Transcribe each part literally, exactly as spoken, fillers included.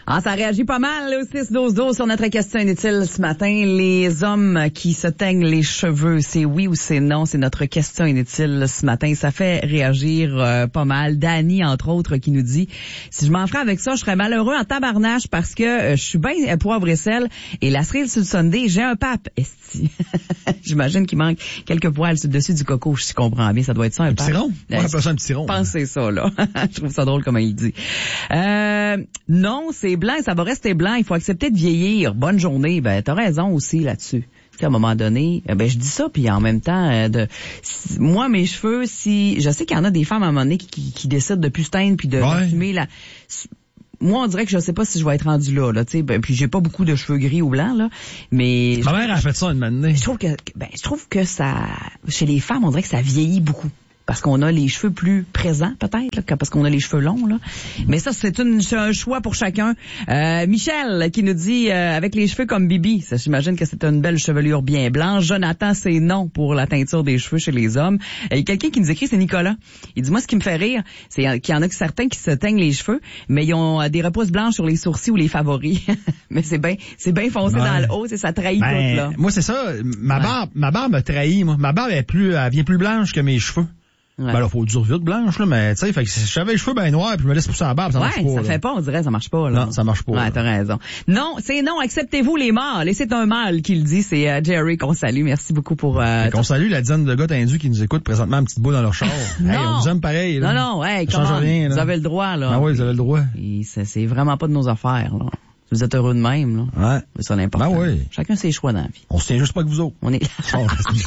Ah, ça réagit pas mal au six douze douze sur notre question inutile ce matin. Les hommes qui se teignent les cheveux, c'est oui ou c'est non? C'est notre question inutile ce matin. Ça fait réagir euh, pas mal. Dani, entre autres, qui nous dit « Si je m'en ferais avec ça, je serais malheureux en tabarnache parce que euh, je suis bien poivre et sel et la cerise sur le Sunday, j'ai un pape. » Esti. J'imagine qu'il manque quelques poils sur le dessus du coco, si je comprends bien. Ça doit être ça, un, un pape. Petit rond? On appelle ça un petit rond. Pensez ça, là. Je trouve ça drôle comment il dit. Euh, non, c'est blanc, ça va rester blanc, il faut accepter de vieillir. Bonne journée. Ben, t'as raison aussi là-dessus. À un moment donné, ben je dis ça, puis en même temps, euh, de si, moi, mes cheveux, si je sais qu'il y en a des femmes à un moment donné qui, qui, qui décident de plus se teindre puis de, ouais. de fumer la... Moi, on dirait que je sais pas si je vais être rendu là, là, tu sais. Ben, puis j'ai pas beaucoup de cheveux gris ou blancs, là, mais... Ma mère a fait ça une matinée. Je trouve que, ben, je trouve que ça... Chez les femmes, on dirait que ça vieillit beaucoup. Parce qu'on a les cheveux plus présents, peut-être, là, parce qu'on a les cheveux longs, là. Mais ça, c'est, une, c'est un choix pour chacun. Euh, Michel, qui nous dit, euh, avec les cheveux comme Bibi, ça, j'imagine que c'est une belle chevelure bien blanche. Jonathan, c'est non pour la teinture des cheveux chez les hommes. Et quelqu'un qui nous écrit, c'est Nicolas. Il dit, moi, ce qui me fait rire, c'est qu'il y en a certains qui se teignent les cheveux, mais ils ont des repousses blanches sur les sourcils ou les favoris. Mais c'est bien, c'est bien foncé ouais. dans le haut, ça trahit ben, tout, là. Moi, c'est ça. Ma barbe, ouais. ma barbe me trahit, moi. Ma barbe est plus, elle vient plus blanche que mes cheveux. Ouais. Ben là, faut du vite blanche, là, mais tu sais, fait que si j'avais les cheveux ben noirs puis je me laisse pousser la barbe, ça ouais, marche pas. Ça là. fait pas, on dirait, ça marche pas, là. Non, ça marche pas. Ouais, là. t'as raison. Non, c'est non, acceptez-vous les mâles. Et c'est un mâle qui le dit, c'est euh, Jerry qu'on salue. Merci beaucoup pour, euh, qu'on salue la dizaine de gars tendus qui nous écoutent présentement, une petite boule dans leur char. Non. Hey, on vous aime pareil, là. Non, non, hey, ça change rien, là. Vous avez le droit, là. Ah oui, vous avez le droit. Et ça, c'est vraiment pas de nos affaires, là. Vous êtes heureux de même, là. Ouais. C'est ça l'important. Ben oui. Chacun ses choix dans la vie. On se tient juste pas que vous autres. On est là.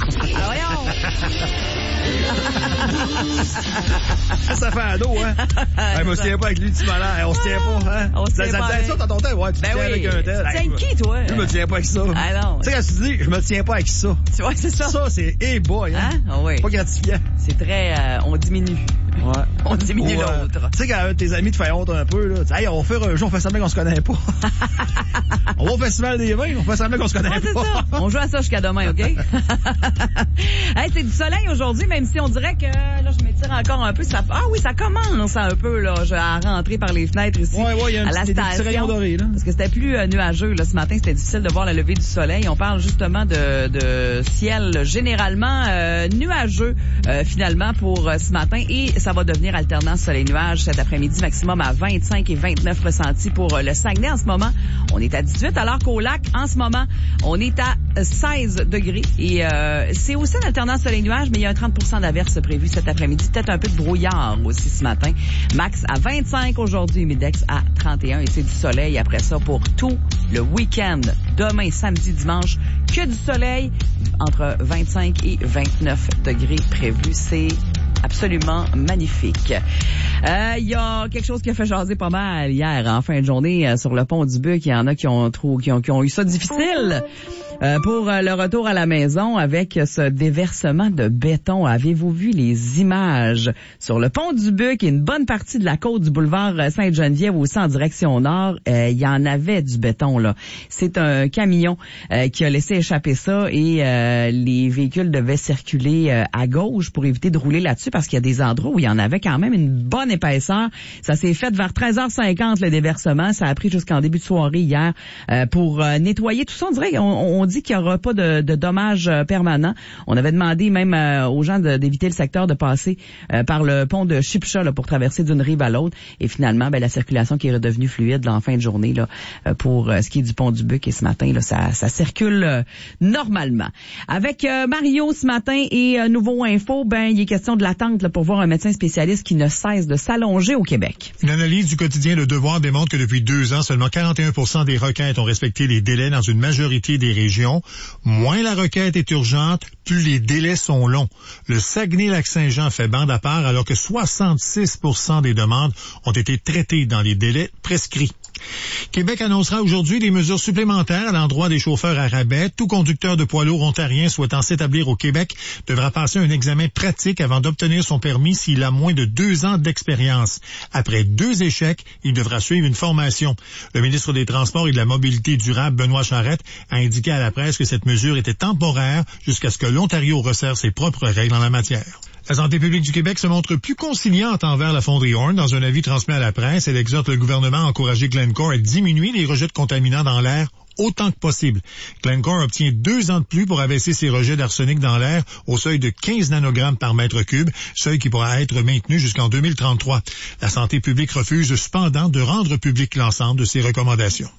Ça fait un dos, hein? Hey, on se tient pas avec lui, tu malin. On se tient pas, hein? On se tient ça, pas. Ça me dit ça dans ton tête, ouais. Tu ben te tiens oui. avec un tel. Tu tiens qui, toi? Je me tiens pas avec ça. Ah non. Tu sais, quand tu dis, je me tiens pas avec ça. Tu vois, c'est ça. Ça, c'est hey boy, hein? Hein? Oh, oui. Pas gratifiant. C'est très, euh, on diminue. Ouais. On diminue ouais. l'autre. Tu sais, quand tes amis te font honte un peu, là, tu sais, hey, on va faire un jour, on fait semblant qu'on se connaît pas. On va au festival des vins, on fait semblant qu'on se connaît ah, c'est pas. Ça. On joue à ça jusqu'à demain, OK? Hey, c'est du soleil aujourd'hui, même si on dirait que, là, je m'étire encore un peu. Ça, ah oui, ça commence un peu, là, à rentrer par les fenêtres ici. Ouais, ouais, il y a un à la petit, station. des petits rayons dorés, là. Parce que c'était plus euh, nuageux, là. Ce matin, c'était difficile de voir le lever du soleil. On parle justement de, de ciel généralement euh, nuageux, euh, finalement, pour euh, ce matin. Et ça va devenir alternant soleil-nuage cet après-midi, maximum à vingt-cinq et vingt-neuf ressentis pour euh, le Saguenay en ce moment. On est à dix-huit, alors qu'au lac, en ce moment, on est à seize degrés. Et euh, c'est aussi un alternant soleil-nuage, mais il y a un trente pour cent d'averses prévues cet après-midi. Peut-être un peu de brouillard aussi ce matin. Max à vingt-cinq aujourd'hui, Midex à trente et un. Et c'est du soleil après ça pour tout le week-end. Demain, samedi, dimanche, que du soleil entre vingt-cinq et vingt-neuf degrés prévus. C'est absolument magnifique. Euh, il y a quelque chose qui a fait jaser pas mal hier en fin de journée euh, sur le pont du Buc. Il y en a qui ont, trop, qui ont, qui ont eu ça difficile euh, pour euh, le retour à la maison avec ce déversement de béton. Avez-vous vu les images sur le pont du Buc et une bonne partie de la côte du boulevard Sainte-Geneviève aussi en direction nord? Euh, il y en avait du béton, là. C'est un camion euh, qui a laissé échapper ça et euh, les véhicules devaient circuler euh, à gauche pour éviter de rouler là-dessus parce qu'il y a des endroits où il y en avait quand même une bonne épaisseur. Ça s'est fait vers treize heures cinquante, le déversement. Ça a pris jusqu'en début de soirée hier euh, pour euh, nettoyer tout ça. On dirait qu'on on dit qu'il n'y aura pas de, de dommages euh, permanents. On avait demandé même euh, aux gens de, d'éviter le secteur de passer euh, par le pont de Chipcha là, pour traverser d'une rive à l'autre. Et finalement, ben, la circulation qui est redevenue fluide là, en fin de journée là, euh, pour euh, ce qui est du pont du Buc. Et ce matin, là, ça, ça circule euh, normalement. Avec euh, Mario ce matin et euh, Nouveau Info, ben il est question de l'attente là, pour voir un médecin spécialiste qui ne cesse de s'allonger au Québec. Une analyse du quotidien Le Devoir démontre que depuis deux ans, seulement quarante et un pour cent des requêtes ont respecté les délais dans une majorité des régions. Moins la requête est urgente, plus les délais sont longs. Le Saguenay-Lac-Saint-Jean fait bande à part alors que soixante-six pour cent des demandes ont été traitées dans les délais prescrits. Québec annoncera aujourd'hui des mesures supplémentaires à l'endroit des chauffeurs à rabais. Tout conducteur de poids lourd ontarien souhaitant s'établir au Québec devra passer un examen pratique avant d'obtenir son permis s'il a moins de deux ans d'expérience. Après deux échecs, il devra suivre une formation. Le ministre des Transports et de la Mobilité durable, Benoît Charette, a indiqué à la presse que cette mesure était temporaire jusqu'à ce que l'Ontario resserre ses propres règles en la matière. La santé publique du Québec se montre plus conciliante envers la fonderie Horn. Dans un avis transmis à la presse, elle exhorte le gouvernement à encourager Glencore à diminuer les rejets de contaminants dans l'air autant que possible. Glencore obtient deux ans de plus pour abaisser ses rejets d'arsenic dans l'air au seuil de quinze nanogrammes par mètre cube, seuil qui pourra être maintenu jusqu'en deux mille trente-trois. La santé publique refuse cependant de rendre public l'ensemble de ses recommandations.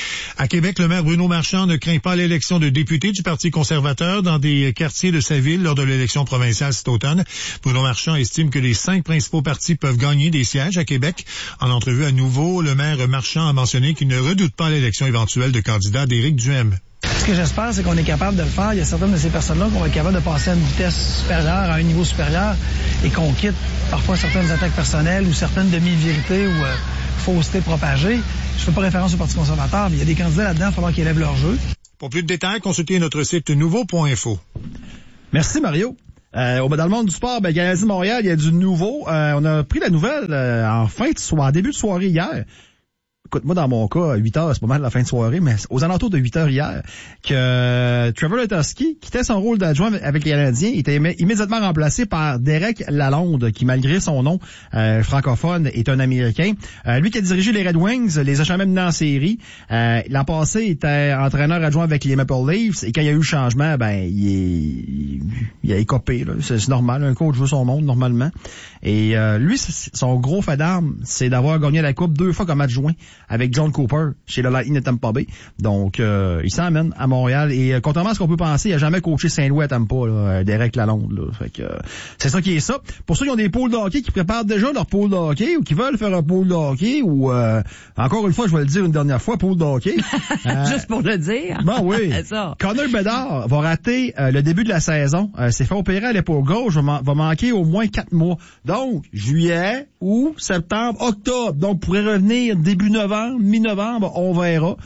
À Québec, le maire Bruno Marchand ne craint pas l'élection de députés du Parti conservateur dans des quartiers de sa ville lors de l'élection provinciale cet automne. Bruno Marchand estime que les cinq principaux partis peuvent gagner des sièges à Québec. En entrevue à nouveau, le maire Marchand a mentionné qu'il ne redoute pas l'élection éventuelle de candidat d'Éric Duhem. Ce que j'espère, c'est qu'on est capable de le faire. Il y a certaines de ces personnes-là qu'on va être capable de passer à une vitesse supérieure, à un niveau supérieur, et qu'on quitte parfois certaines attaques personnelles ou certaines demi-vérités ou euh, faussetés propagées. Je fais pas référence au Parti conservateur, mais il y a des candidats là-dedans, il va falloir qu'ils élèvent leur jeu. Pour plus de détails, consultez notre site nouveau point info. Merci, Mario. Euh, dans le monde du sport, ben, Canadien de Montréal, il y a du nouveau. Euh, on a pris la nouvelle euh, en fin de soirée, en début de soirée hier. Écoute, moi, dans mon cas, huit heures, c'est pas mal la fin de soirée, mais aux alentours de huit heures hier, que euh, Trevor Letowski quittait son rôle d'adjoint avec les Canadiens, il était immédiatement remplacé par Derek Lalonde, qui, malgré son nom euh, francophone, est un Américain. Euh, lui qui a dirigé les Red Wings, les a jamais menés en série. Euh, l'an passé, il était entraîneur adjoint avec les Maple Leafs, et quand il y a eu le changement, ben, il, est, il, il a écopé, là. C'est, c'est normal, un coach veut son monde, normalement. Et euh, lui, son gros fait d'armes, c'est d'avoir gagné la Coupe deux fois comme adjoint avec John Cooper chez le Lightning de Tampa Bay. Donc, euh, il s'emmène à Montréal. Et euh, contrairement à ce qu'on peut penser, il n'a jamais coaché Saint-Louis à Tampa, là, Derek Lalonde. Là. Fait que, euh, c'est ça qui est ça. Pour ceux qui ont des pôles de hockey, qui préparent déjà leur pôle de hockey ou qui veulent faire un pôle de hockey, ou euh, encore une fois, je vais le dire une dernière fois, pôle de hockey. euh, Juste pour le dire. Bon, oui. C'est ça. Connor Bedard va rater euh, le début de la saison. Euh, s'est fait opérer à l'épaule gauche, va, man- va manquer au moins quatre mois. Donc, juillet, août, septembre, octobre. Donc, pourrait revenir début novembre, mi-novembre, on verra.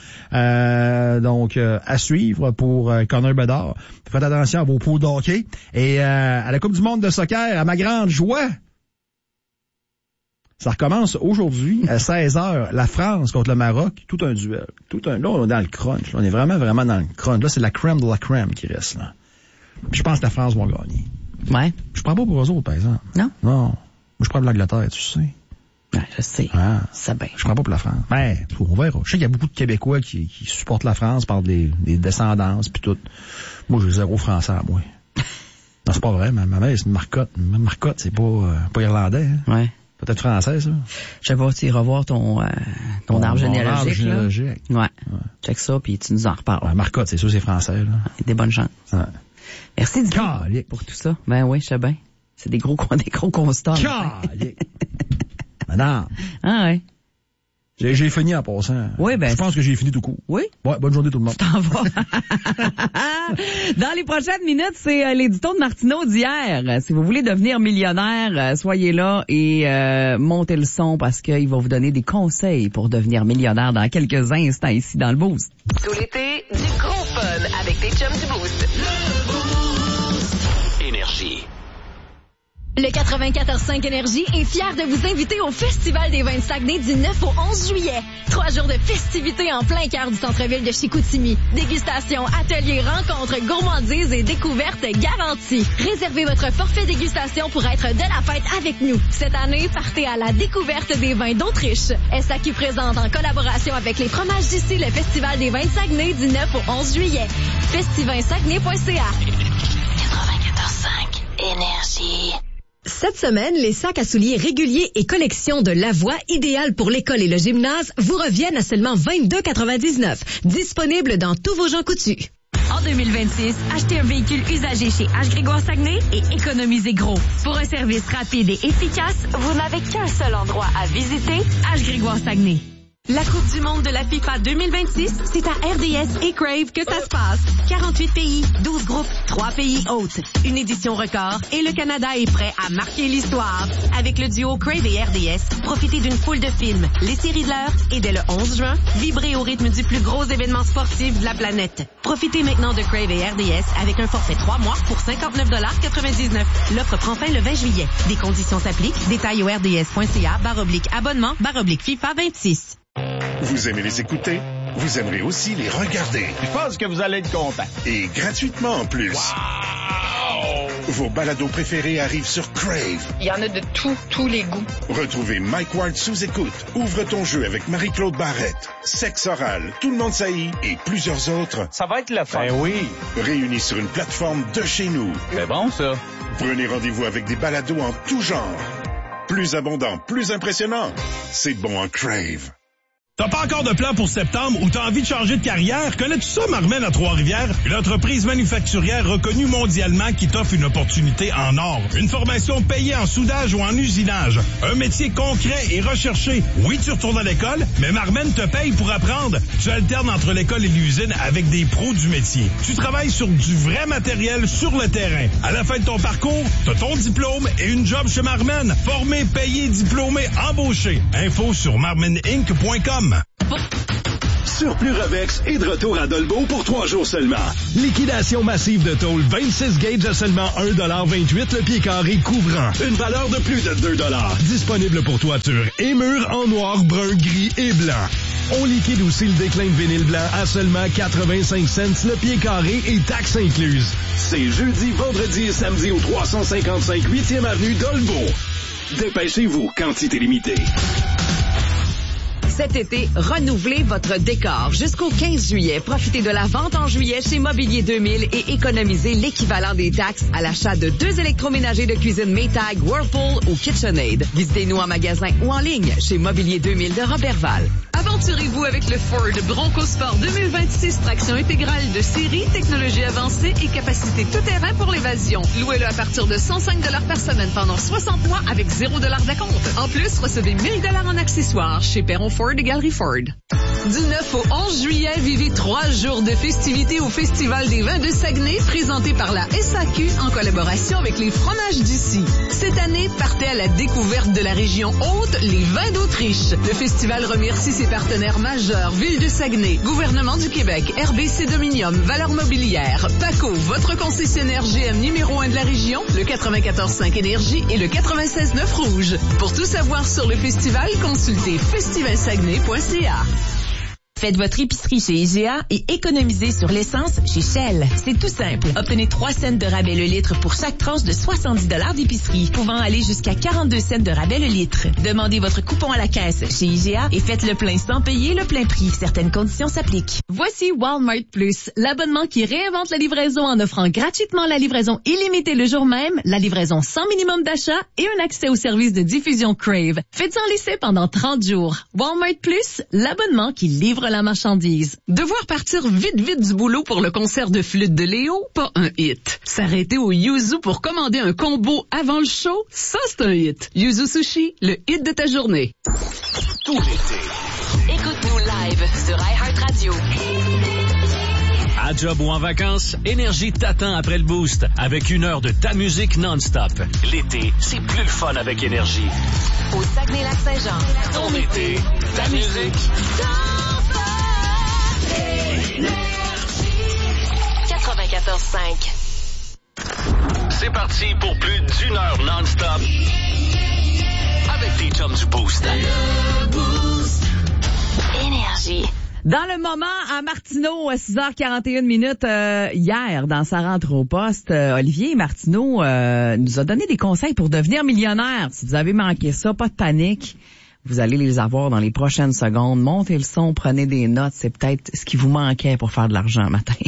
Euh, donc, euh, à suivre pour euh, Connor Bedard. Faites attention à vos poules de hockey. Et euh, à la Coupe du monde de soccer, à ma grande joie, ça recommence aujourd'hui à seize heures. La France contre le Maroc, tout un duel. Tout un. Là, on est dans le crunch. Là. On est vraiment, vraiment dans le crunch. Là, c'est la crème de la crème qui reste là. Puis je pense que la France va gagner. Ouais. Je prends pas pour eux autres, par exemple. Non? Non. Moi, je prends pour l'Angleterre, tu sais. Ouais, je sais. Ah. Ça bien. Je prends pas pour la France. Ben, on verra. Je sais qu'il y a beaucoup de Québécois qui, qui supportent la France par des, des descendances puis tout. Moi, j'ai zéro français à moi. Non, c'est pas vrai. Ma, ma mère, c'est une marcotte. Ma marcotte, c'est pas, euh, pas irlandais. Hein? Ouais. Peut-être français, ça. Je sais pas, tu iras voir ton, euh, ton, ton arbre généalogique. Arbre généalogique. Ouais. ouais. Check ça, puis tu nous en reparles. Ouais, marcotte, c'est sûr, c'est français. Là. Des bonnes chances. Ouais. Merci Didier Calique. Pour tout ça. Ben oui, je sais bien. C'est des gros, des gros constats. Calique. Madame. Ah ouais. J'ai, j'ai fini en passant. Oui, ben. Je pense que j'ai fini tout court. Oui? Ouais, bonne journée tout le monde. Tu t'en vas. Dans les prochaines minutes, c'est euh, l'édito de Martineau d'hier. Si vous voulez devenir millionnaire, euh, soyez là et euh, montez le son parce qu'il va vous donner des conseils pour devenir millionnaire dans quelques instants ici dans le Boost. Tout l'été, du gros fun avec tes chums du Boost. Le Boost. Énergie. Le quatre-vingt-quatorze cinq Énergie est fier de vous inviter au Festival des vins de Saguenay du neuf au onze juillet. Trois jours de festivités en plein cœur du centre-ville de Chicoutimi. Dégustation, ateliers, rencontres, gourmandises et découvertes garanties. Réservez votre forfait dégustation pour être de la fête avec nous. Cette année, partez à la découverte des vins d'Autriche. S A Q présente en collaboration avec les fromages d'ici le Festival des vins de Saguenay du neuf au onze juillet. festivin saguenay point c a. quatre-vingt-quatorze cinq Énergie. Cette semaine, les sacs à souliers réguliers et collection de Lavoie, idéal pour l'école et le gymnase, vous reviennent à seulement vingt-deux quatre-vingt-dix-neuf. Disponible dans tous vos Jean Coutu. En deux mille vingt-six, achetez un véhicule usagé chez H. Grégoire Saguenay et économisez gros. Pour un service rapide et efficace, vous n'avez qu'un seul endroit à visiter, H. Grégoire Saguenay. La Coupe du monde de la FIFA deux mille vingt-six, c'est à R D S et Crave que ça se passe. quarante-huit pays, douze groupes, trois pays hôtes. Une édition record et le Canada est prêt à marquer l'histoire. Avec le duo Crave et R D S, profitez d'une foule de films, les séries de l'heure et dès le onze juin, vibrez au rythme du plus gros événement sportif de la planète. Profitez maintenant de Crave et R D S avec un forfait trois mois pour cinquante-neuf quatre-vingt-dix-neuf. L'offre prend fin le vingt juillet. Des conditions s'appliquent. Détails au r d s point c a barre oblique abonnement barre oblique FIFA vingt-six. Vous aimez les écouter? Vous aimerez aussi les regarder. Je pense que vous allez être content. Et gratuitement en plus. Wow! Vos balados préférés arrivent sur Crave. Il y en a de tous, tous les goûts. Retrouvez Mike Ward sous écoute. Ouvre ton jeu avec Marie-Claude Barrette. Sexe oral, Tout le monde saillit et plusieurs autres. Ça va être le fun. Ben oui. Réunis sur une plateforme de chez nous. C'est bon, ça. Prenez rendez-vous avec des balados en tout genre. Plus abondant, plus impressionnant. C'est bon en Crave. T'as pas encore de plan pour septembre ou t'as envie de changer de carrière? Connais-tu ça, Marmen à Trois-Rivières? Une entreprise manufacturière reconnue mondialement qui t'offre une opportunité en or. Une formation payée en soudage ou en usinage. Un métier concret et recherché. Oui, tu retournes à l'école, mais Marmen te paye pour apprendre. Tu alternes entre l'école et l'usine avec des pros du métier. Tu travailles sur du vrai matériel sur le terrain. À la fin de ton parcours, t'as ton diplôme et une job chez Marmen. Formé, payé, diplômé, embauché. Info sur marmen inc point com. Surplus Revex est de retour à Dolbeau pour trois jours seulement. Liquidation massive de tôle vingt-six gauges à seulement un dollar vingt-huit le pied carré couvrant. Une valeur de plus de deux dollars. Disponible pour toiture et murs en noir, brun, gris et blanc. On liquide aussi le déclin de vinyle blanc à seulement quatre-vingt-cinq cents le pied carré et taxes incluses. C'est jeudi, vendredi et samedi au trois cent cinquante-cinq huitième avenue Dolbeau. Dépêchez-vous, quantité limitée. Cet été, renouvelez votre décor. Jusqu'au quinze juillet, profitez de la vente en juillet chez Mobilier deux mille et économisez l'équivalent des taxes à l'achat de deux électroménagers de cuisine Maytag, Whirlpool ou KitchenAid. Visitez-nous en magasin ou en ligne chez Mobilier deux mille de Robertval. Aventurez-vous avec le Ford Bronco Sport deux mille vingt-six, traction intégrale de série, technologie avancée et capacité tout-terrain pour l'évasion. Louez-le à partir de cent cinq dollars par semaine pendant soixante mois avec zéro dollars d'acompte. En plus, recevez mille dollars en accessoires chez Perron Ford et Galerie Ford. Du neuf au onze juillet, vivez trois jours de festivités au Festival des vins de Saguenay, présenté par la S A Q en collaboration avec les fromages d'ici. Cette année, partez à la découverte de la région haute, les vins d'Autriche. Le festival remercie ses partenaires majeurs, Ville de Saguenay, Gouvernement du Québec, R B C Dominium, Valeurs Mobilières, PACO, votre concessionnaire G M numéro un de la région, le quatre-vingt-quatorze cinq Énergie et le quatre-vingt-seize neuf Rouge. Pour tout savoir sur le festival, consultez festival saguenay point c a. Faites votre épicerie chez I G A et économisez sur l'essence chez Shell. C'est tout simple. Obtenez trois cents de rabais le litre pour chaque tranche de soixante-dix dollars d'épicerie, pouvant aller jusqu'à quarante-deux cents de rabais le litre. Demandez votre coupon à la caisse chez I G A et faites le plein sans payer le plein prix. Certaines conditions s'appliquent. Voici Walmart Plus, l'abonnement qui réinvente la livraison en offrant gratuitement la livraison illimitée le jour même, la livraison sans minimum d'achat et un accès au service de diffusion Crave. Faites-en l'essai pendant trente jours. Walmart Plus, l'abonnement qui livre la marchandise. Devoir partir vite vite du boulot pour le concert de flûte de Léo, pas un hit. S'arrêter au Yuzu pour commander un combo avant le show, ça c'est un hit. Yuzu Sushi, le hit de ta journée. Tout l'été. Écoute-nous live sur iHeartRadio. À job ou en vacances, Énergie t'attend après le boost avec une heure de ta musique non-stop. L'été, c'est plus le fun avec Énergie. Au Saguenay-Lac-Saint-Jean. Ton été, ta musique. quatre-vingt-quatorze cinq. C'est parti pour plus d'une heure non-stop avec tes chums du Boost. Énergie. Dans le moment, à Martineau, à six heures quarante et une minutes, euh, hier, dans sa rentre au poste, euh, Olivier Martineau euh, nous a donné des conseils pour devenir millionnaire. Si vous avez manqué ça, pas de panique. Vous allez les avoir dans les prochaines secondes. Montez le son, prenez des notes. C'est peut-être ce qui vous manquait pour faire de l'argent un matin.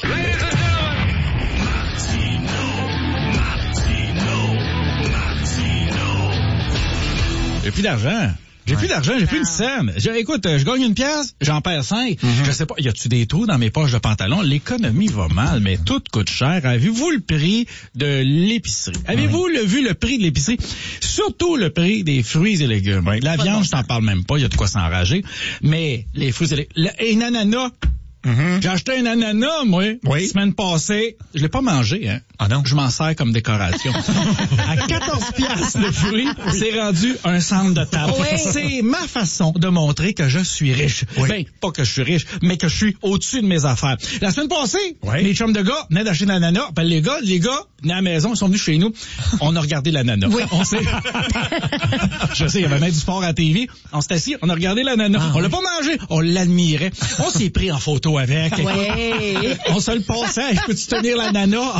J'ai plus d'argent. J'ai ouais. plus d'argent, j'ai plus une scène. Je, écoute, je gagne une pièce, j'en perds cinq. Mm-hmm. Je sais pas, y a-tu des trous dans mes poches de pantalon? L'économie va mal, mais tout coûte cher. Avez-vous le prix de l'épicerie? Avez-vous oui. le, vu le prix de l'épicerie? Surtout le prix des fruits et légumes. Oui. La viande, je t'en parle même pas, il y a de quoi s'enrager. Mais les fruits et légumes... Un ananas... Mm-hmm. J'ai acheté un ananas, moi, oui. la semaine passée. Je l'ai pas mangé, hein. Ah non? Je m'en sers comme décoration. À quatorze piastres le fruit, c'est rendu un centre de table. Oui. C'est ma façon de montrer que je suis riche. Oui. Ben, pas que je suis riche, mais que je suis au-dessus de mes affaires. La semaine passée, oui. les chums de gars venaient d'acheter l'ananas. Ben, les gars, les gars, venaient à la maison, ils sont venus chez nous. On a regardé l'ananas. Oui. On sait. Je sais, il y avait même du sport à la T V. On s'est assis, on a regardé l'ananas. Ah, on l'a oui. pas mangé, on l'admirait. On s'est pris en photo avec. Ouais. On se le passait. Peux-tu tenir l'ananas? OK, c'est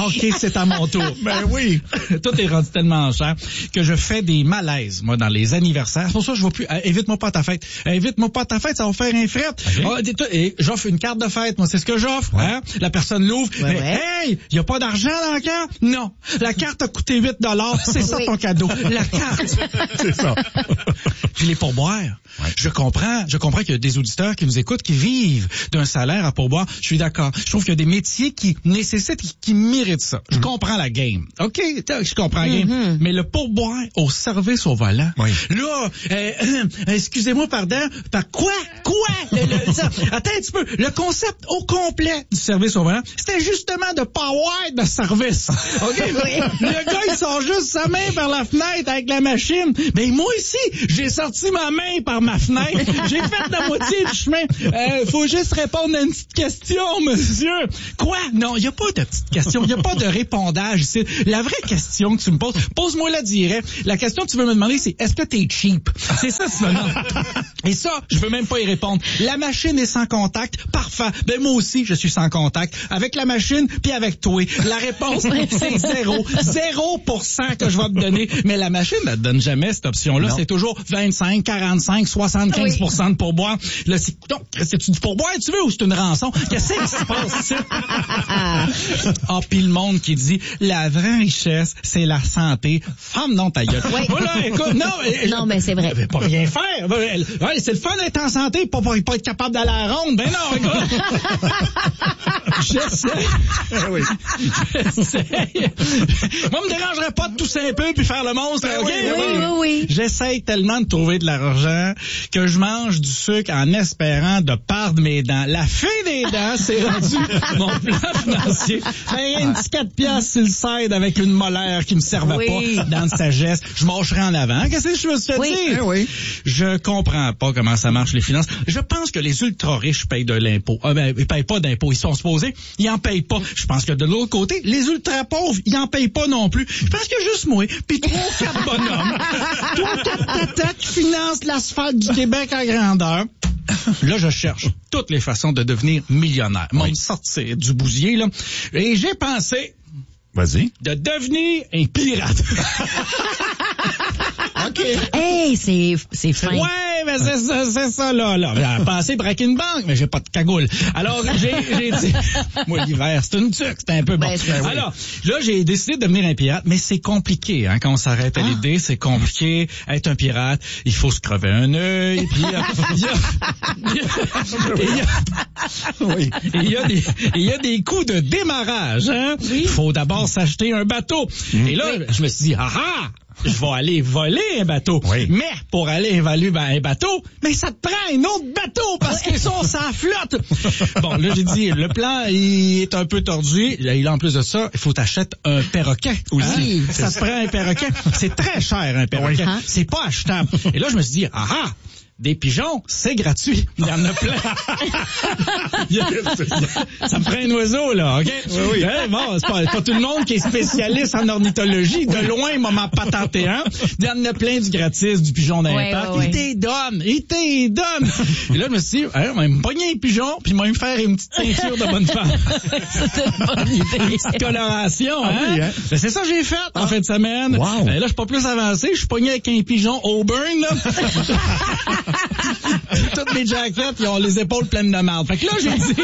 c'est à mon tour. Ben oui. Tout est rendu tellement cher que je fais des malaises, moi, dans les anniversaires. C'est pour ça que je ne vais plus. Euh, invite-moi pas à ta fête. Euh, invite-moi pas à ta fête, ça va faire un fret. Okay. Ah, et j'offre une carte de fête, moi, c'est ce que j'offre. Ouais. Hein? La personne l'ouvre. Ouais, mais, ouais. Hey, il y a pas d'argent dans la carte? Non. La carte a coûté huit dollars. C'est ça oui. ton cadeau. La carte. C'est ça. Puis les pourboires. Ouais. Je comprends, je comprends qu'il y a des auditeurs qui nous écoutent, qui vivent d'un salaire à pourboire. Je suis d'accord. Je trouve qu'il y a des métiers qui nécessitent, qui, qui méritent ça. Je mm-hmm. comprends la game. OK, je comprends la game. Mm-hmm. Mais le pourboire au service au volant. Oui. Là, euh, euh, excusez-moi, pardon, par quoi? Quoi? le, le, ça, attends un petit peu. Le concept au complet du service au volant, c'était justement de pas avoir de service. OK? Oui. Le gars, il sort juste sa main par la fenêtre avec la machine. Mais moi ici, j'ai sorti ma main par ma fenêtre. J'ai fait la moitié du chemin. Euh, faut juste répondre à une petite question, monsieur. Quoi? Non, il n'y a pas de petite question. Il n'y a pas de répondage ici. La vraie question que tu me poses, pose-moi la direct. La question que tu veux me demander, c'est est-ce que t'es cheap? C'est ça, tu me demandes. Et ça, je veux même pas y répondre. La machine est sans contact. Parfait. Ben, moi aussi, je suis sans contact. Avec la machine, puis avec toi. La réponse, c'est zéro. Zéro pour cent que je vais te donner. Mais la machine, elle te donne jamais cette option-là. Non. C'est toujours vingt-cinq, quarante-cinq, soixante-quinze pour cent oui. de pourboire. Là, c'est, donc, c'est-tu du pourboire, tu veux, ou c'est une rançon? Qu'est-ce qui se passe ici? Ah, puis le monde qui dit, la vraie richesse, c'est la santé. Femme, non, ta gueule. Oui. Voilà, écoute, non, mais, non, mais c'est vrai. Elle veut pas rien faire. Ouais, c'est le fun d'être en santé, pas, pas, pas être capable d'aller à la ronde. Ben non, écoute. J'essaie. Oui. J'essaie. Moi, me dérangerait pas de tousser un peu puis faire le monstre. Ben OK? Oui, oui, oui, oui. J'essaie tellement de trouver de l'argent que je mange du sucre en espérant de perdre mes dents. La fin des dents, c'est rendu mon plan financier. Ben, un petit quatre piastres sur le side avec une molaire qui me servait oui. pas dans le sagesse. Je mâcherais en avant. Qu'est-ce que je me suis fait oui. dire? Eh oui. Je comprends pas comment ça marche les finances. Je pense que les ultra riches payent de l'impôt. Ah ben, ils payent pas d'impôt. Ils sont supposés, ils en payent pas. Je pense que de l'autre côté, les ultra pauvres, ils en payent pas non plus. Je pense que juste moi, puis trois quatre bonhommes, trois quatre tatas qui financent l'asphalte du Québec à grandeur. Là, je cherche toutes les façons de devenir millionnaire. Moi, oui. sortir du bousier, là. Et j'ai pensé... Vas-y. De devenir un pirate. OK. Hey, c'est, c'est fin. Ouais, mais c'est ça, c'est ça, là, là. J'ai pensé braquer une banque, mais j'ai pas de cagoule. Alors, j'ai, j'ai dit, moi, l'hiver, c'est une tuque, c'est un peu bon. Ben, oui. Alors, là, j'ai décidé de devenir un pirate, mais c'est compliqué, hein, quand on s'arrête à ah. l'idée, c'est compliqué. Être un pirate, il faut se crever un œil, puis il y a, il y a, il y a, oui. il y a des, il y a des coups de démarrage, hein. Il oui. faut d'abord s'acheter un bateau. Mmh. Et là, oui. je me suis dit, ah ah! Je vais aller voler un bateau. Oui. Mais pour aller voler un bateau, mais ça te prend un autre bateau parce qu'ils sont sans flotte. Bon, là, j'ai dit, le plan, il est un peu tordu. Là, en plus de ça, il faut t'acheter un perroquet aussi. Ah, ça te prend un perroquet. C'est très cher, un perroquet. Oui. C'est pas achetable. Et là, je me suis dit, ah ah! Des pigeons, c'est gratuit. Il y en a plein. Ça me prend un oiseau, là, OK? Oui, oui. Hey, bon, c'est pas, pas tout le monde qui est spécialiste en ornithologie. De loin, il m'a patenté un. Hein? Il y en a plein du gratis, du pigeon dans les parcs. Il t'est donne, il t'est donne. Et là, je me suis dit, hey, on va me pogner un pigeon, puis il va me faire une petite ceinture de bonne femme. C'est une bonne idée. Une petite coloration, hein? Ah oui, hein? Ben, c'est ça que j'ai fait ah. en fin de semaine. Wow. Ben, là, je suis pas plus avancé. Je suis pogné avec un pigeon Auburn, là. Toutes mes jackets, ils ont les épaules pleines de marde. Fait que là, j'ai dit...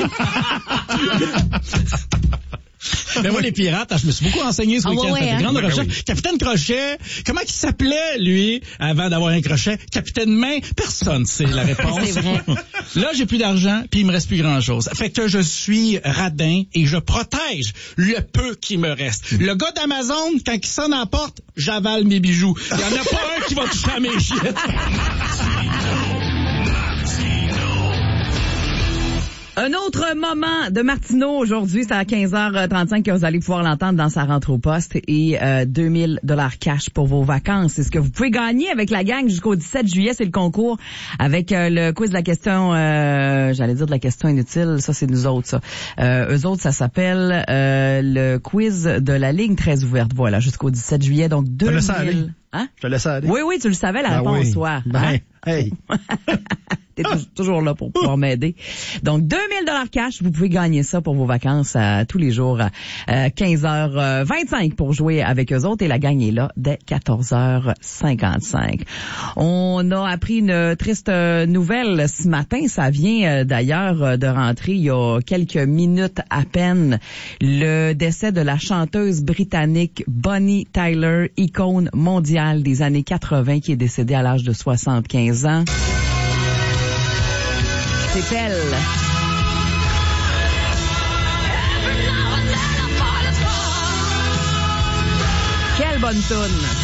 Mais moi, les pirates, je me suis beaucoup renseigné ce week-end. Ah ouais, fait de grandes hein? recherches. Oui. Capitaine Crochet, comment il s'appelait, lui, avant d'avoir un crochet? Capitaine Main? Personne sait la réponse. C'est vrai. Là, j'ai plus d'argent, puis il me reste plus grand-chose. Fait que je suis radin et je protège le peu qui me reste. Le gars d'Amazon, quand il sonne à la porte, j'avale mes bijoux. Il y en a pas un qui va toucher à mes shit. Un autre moment de Martineau aujourd'hui, c'est à quinze heures trente-cinq que vous allez pouvoir l'entendre dans sa rentrée au poste et euh, deux mille dollars cash pour vos vacances. C'est ce que vous pouvez gagner avec la gang jusqu'au dix-sept juillet. C'est le concours avec euh, le quiz de la question, euh, j'allais dire de la question inutile, ça c'est nous autres ça. Euh, eux autres, ça s'appelle euh, le quiz de la ligne très ouverte. Voilà, jusqu'au dix-sept juillet, donc deux mille. Hein? Je te laisse aller. Oui, oui, tu le savais la ben réponse, oui. toi. Ben, hein? hey. est toujours là pour pouvoir m'aider. Donc, deux mille dollars cash, vous pouvez gagner ça pour vos vacances à, tous les jours à quinze heures vingt-cinq pour jouer avec eux autres. Et la gang est là dès quatorze heures cinquante-cinq. On a appris une triste nouvelle ce matin. Ça vient d'ailleurs de rentrer il y a quelques minutes à peine. Le décès de la chanteuse britannique Bonnie Tyler, icône mondiale des années quatre-vingt, qui est décédée à l'âge de soixante-quinze ans. C'est elle. Quelle bonne toune!